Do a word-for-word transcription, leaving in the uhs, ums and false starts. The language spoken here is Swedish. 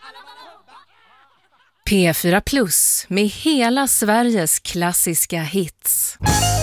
P fyra Plus med hela Sveriges klassiska hits.